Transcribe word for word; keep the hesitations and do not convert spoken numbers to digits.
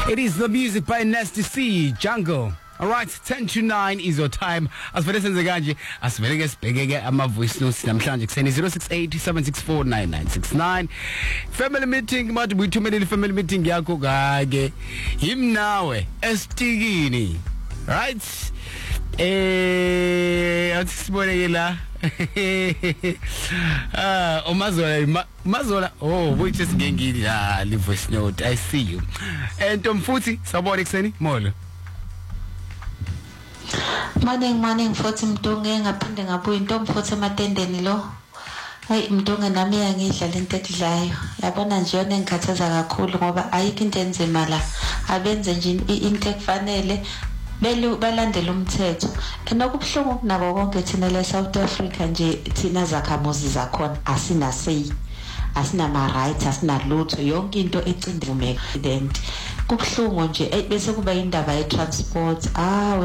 It is the music by Nasty C, Jungle. Alright, ten to nine is your time. Asivele senze kanje, asivele ke sibhekeke ama voice notes namhlanje kuseni zero six eight seven six four nine nine six nine. Family meeting, manje uyithumelele family meeting yakho kake. Yimnawe esitikini. Right? Eh, atsiboneke la. Ah, umazola mazola oh which is ngengili la li voice note. I see you. And Mfuthi sabona kuseni molo. Morning morning Mfuthi Mdunge ngaphinde ngabuya into Mfuthi ematendeni lo. Hayi Mdunge nami yangidlala into ekudlayo. Yabona nje yona engikhathaza kakhulu ngoba ayikho into enzima la. Abenze nje into ekufanele belu balandela umthetho. Enokubuhlungu kunabo konke thina le South Africa nje thina zakhamuzi zakhona asina say. Asina ma rights asina lutho yonke into ecindezumeka. Kubuhlungu nje bese kuba indaba ye transport. Ah